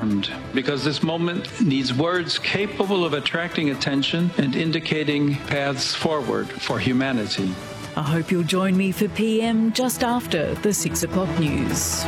armed, because this moment needs words capable of attracting attention and indicating paths forward for humanity. I hope you'll join me for PM just after the 6 o'clock news.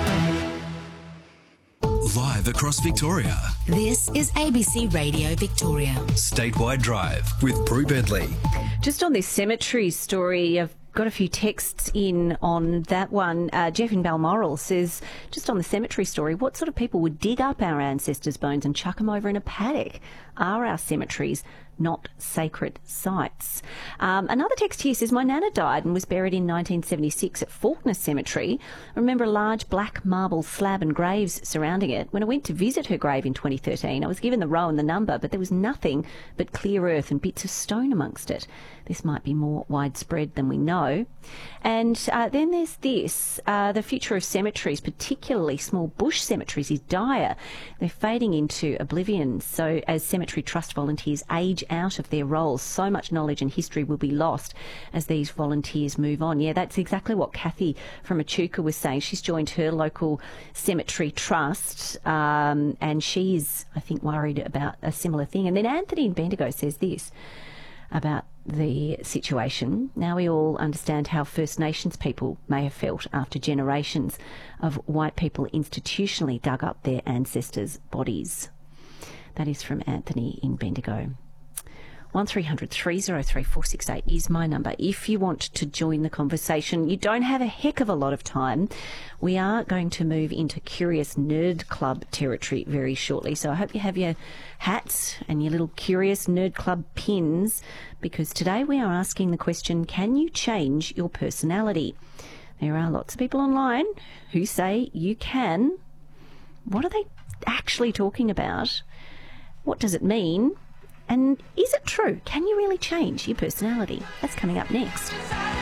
Live across Victoria. This is ABC Radio Victoria. Statewide Drive with Brew Bentley. Just on this cemetery story, I've got a few texts in on that one. Jeff in Balmoral says, just on the cemetery story, what sort of people would dig up our ancestors' bones and chuck them over in a paddock? Are our cemeteries not sacred sites? Another text here says, my nana died and was buried in 1976 at Faulkner Cemetery. I remember a large black marble slab and graves surrounding it. When I went to visit her grave in 2013, I was given the row and the number, but there was nothing but clear earth and bits of stone amongst it. This might be more widespread than we know. And then there's this. The future of cemeteries, particularly small bush cemeteries, is dire. They're fading into oblivion. So as Cemetery Trust volunteers age out of their roles, so much knowledge and history will be lost as these volunteers move on. Yeah, that's exactly what Kathy from Echuca was saying. She's joined her local Cemetery Trust, and she's, I think, worried about a similar thing. And then Anthony in Bendigo says this about the situation. Now we all understand how First Nations people may have felt after generations of white people institutionally dug up their ancestors' bodies. That is from Anthony in Bendigo. 1300 303 468 is my number. If you want to join the conversation, you don't have a heck of a lot of time. We are going to move into Curious Nerd Club territory very shortly. So I hope you have your hats and your little Curious Nerd Club pins, because today we are asking the question, can you change your personality? There are lots of people online who say you can. What are they actually talking about? What does it mean? And is it true? Can you really change your personality? That's coming up next.